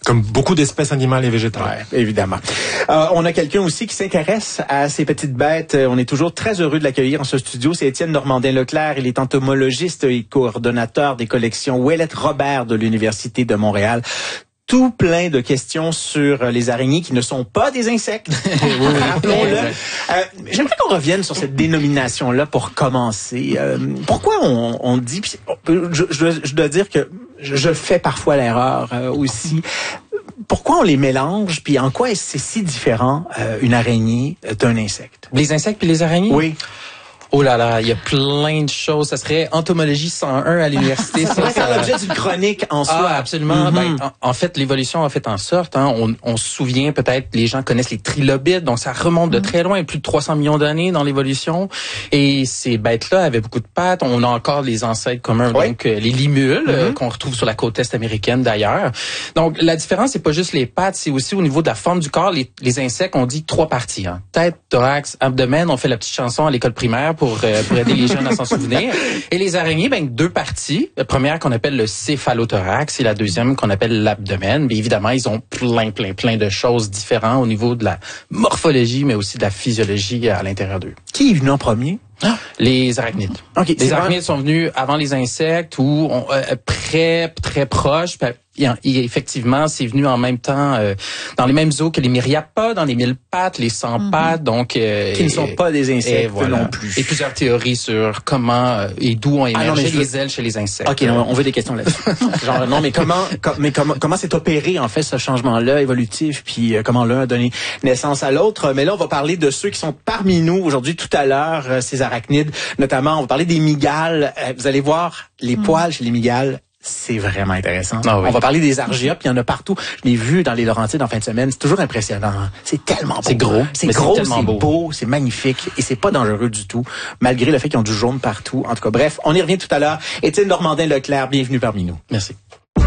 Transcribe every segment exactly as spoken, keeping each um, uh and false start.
Comme beaucoup d'espèces animales et végétales. Ouais, évidemment. Euh, on a quelqu'un aussi qui s'intéresse à ces petites bêtes. On est toujours très heureux de l'accueillir en ce studio. C'est Étienne Normandin-Leclerc. Il est entomologiste et coordonnateur des collections Ouellette Robert de l'Université de Montréal. Tout plein de questions sur les araignées qui ne sont pas des insectes. Rappelons-le. Euh, j'aimerais qu'on revienne sur cette dénomination-là pour commencer. Euh, pourquoi on, on dit... Je, je, je dois dire que je, je fais parfois l'erreur euh, aussi. Pourquoi on les mélange, puis en quoi est-ce c'est si différent euh, une araignée d'un insecte? Les insectes puis les araignées? Oui. Oh là là, il y a plein de choses. Ça serait entomologie cent un à l'université. Ça pourrait faire l'objet d'une chronique en soi. Ah, absolument. Mm-hmm. Ben, en, en fait, l'évolution a fait en sorte, hein, on, on se souvient peut-être, les gens connaissent les trilobites, donc ça remonte de très loin, plus de trois cents millions d'années dans l'évolution. Et ces bêtes-là avaient beaucoup de pattes. On a encore les ancêtres communs, oui. donc euh, les limules, mm-hmm. euh, qu'on retrouve sur la côte est américaine d'ailleurs. Donc la différence, c'est pas juste les pattes, c'est aussi au niveau de la forme du corps. Les, les insectes, on dit trois parties. Hein. Tête, thorax, abdomen. On fait la petite chanson à l'école primaire pour, euh, pour aider les jeunes à s'en souvenir. Et les araignées, ben deux parties. La première qu'on appelle le céphalothorax et la deuxième qu'on appelle l'abdomen. Mais évidemment, ils ont plein, plein, plein de choses différentes au niveau de la morphologie, mais aussi de la physiologie à l'intérieur d'eux. Qui est venu en premier? Ah, les arachnides. Okay, les arachnides sont venus avant les insectes ou on, euh, très, très proches. Et, et effectivement, c'est venu en même temps euh, dans les mêmes eaux que les myriapodes, dans les mille pattes, les cent mm-hmm. pattes, donc euh, qui ne sont pas des insectes voilà. non plus. Et plusieurs théories sur comment euh, et d'où ont émergé ah non, les veux... ailes chez les insectes. Ok, non, on veut des questions là-dessus. Genre non, mais comment, com, mais comment, comment s'est opéré en fait ce changement-là évolutif, puis euh, comment l'un a donné naissance à l'autre. Mais là, on va parler de ceux qui sont parmi nous aujourd'hui, tout à l'heure, euh, ces arachnides, notamment, on va parler des mygales. Euh, vous allez voir les mm. poils chez les mygales. C'est vraiment intéressant. Ah oui. On va parler des argias, puis il y en a partout. Je l'ai vu dans les Laurentides en fin de semaine. C'est toujours impressionnant. C'est tellement beau. C'est gros. C'est gros, c'est beau, beau c'est magnifique. Et c'est pas dangereux du tout, malgré le fait qu'ils ont du jaune partout. En tout cas, bref, on y revient tout à l'heure. Étienne Normandin-Leclerc, bienvenue parmi nous. Merci.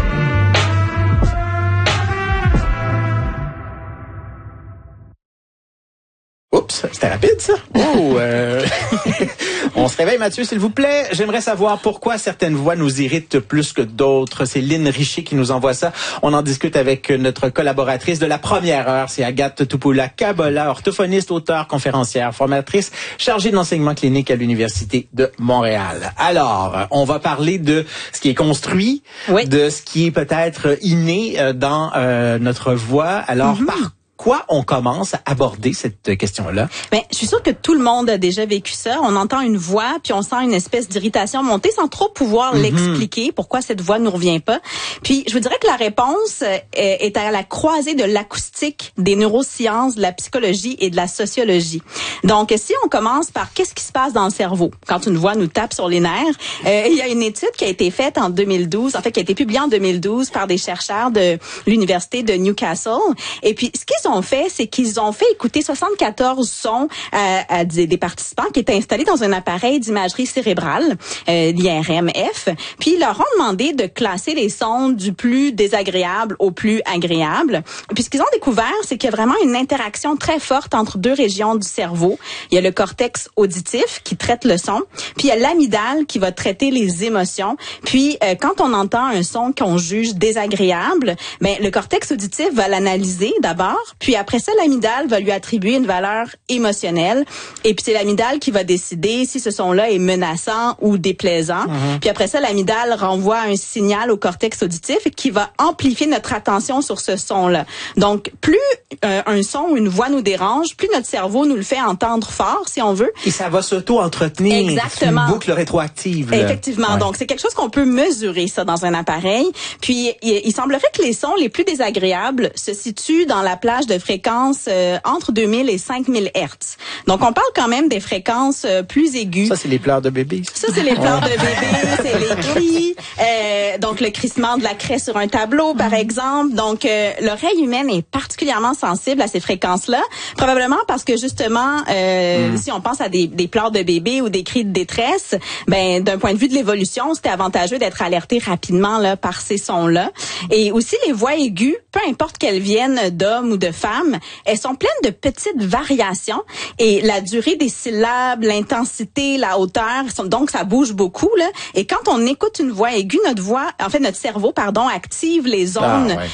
Oups, c'était rapide, ça. Oh, euh... On se réveille, Mathieu, s'il vous plaît. J'aimerais savoir pourquoi certaines voix nous irritent plus que d'autres. C'est Lynn Richer qui nous envoie ça. On en discute avec notre collaboratrice de la première heure. C'est Agathe Tupoula-Kabola, orthophoniste, auteure, conférencière, formatrice, chargée de l'enseignement clinique à l'Université de Montréal. Alors, on va parler de ce qui est construit, oui. de ce qui est peut-être inné dans euh, notre voix. Alors, mm-hmm. par Quoi on commence à aborder cette question-là? Ben, je suis sûre que tout le monde a déjà vécu ça. On entend une voix, puis on sent une espèce d'irritation monter sans trop pouvoir mm-hmm. l'expliquer, pourquoi cette voix nous revient pas. Puis, je vous dirais que la réponse est à la croisée de l'acoustique, des neurosciences, de la psychologie et de la sociologie. Donc, si on commence par qu'est-ce qui se passe dans le cerveau quand une voix nous tape sur les nerfs, euh, il y a une étude qui a été faite en deux mille douze, en fait, qui a été publiée en deux mille douze par des chercheurs de l'Université de Newcastle. Et puis, ce qu'ils ont fait, c'est qu'ils ont fait écouter soixante-quatorze sons à, à des, des participants qui étaient installés dans un appareil d'imagerie cérébrale, euh, l'I R M F. Puis ils leur ont demandé de classer les sons du plus désagréable au plus agréable. Puis ce qu'ils ont découvert, c'est qu'il y a vraiment une interaction très forte entre deux régions du cerveau. Il y a le cortex auditif qui traite le son, puis il y a l'amygdale qui va traiter les émotions. Puis euh, quand on entend un son qu'on juge désagréable, ben le cortex auditif va l'analyser d'abord. Puis après ça, l'amygdale va lui attribuer une valeur émotionnelle. Et puis c'est l'amygdale qui va décider si ce son-là est menaçant ou déplaisant. Mm-hmm. Puis après ça, l'amygdale renvoie un signal au cortex auditif qui va amplifier notre attention sur ce son-là. Donc, plus euh, un son ou une voix nous dérange, plus notre cerveau nous le fait entendre fort, si on veut. Et ça va s'auto-entretenir. Exactement. C'est une boucle rétroactive. Là. Effectivement. Ouais. Donc, c'est quelque chose qu'on peut mesurer, ça, dans un appareil. Puis, il, il semblerait que les sons les plus désagréables se situent dans la plage de fréquences euh, entre deux mille et cinq mille hertz. Donc, on parle quand même des fréquences euh, plus aiguës. Ça, c'est les pleurs de bébé. Ça, c'est les pleurs de bébé, c'est les cris. Euh, donc, le crissement de la craie sur un tableau, par mm-hmm. exemple. Donc, euh, l'oreille humaine est particulièrement sensible à ces fréquences-là. Probablement parce que, justement, euh, mm. si on pense à des, des pleurs de bébé ou des cris de détresse, ben, d'un point de vue de l'évolution, c'était avantageux d'être alerté rapidement là par ces sons-là. Et aussi, les voix aiguës, peu importe qu'elles viennent d'hommes ou de femmes, elles sont pleines de petites variations et la durée des syllabes, l'intensité, la hauteur, donc ça bouge beaucoup là. Et quand on écoute une voix aiguë, notre voix, en fait notre cerveau, pardon, active les zones ah, ouais.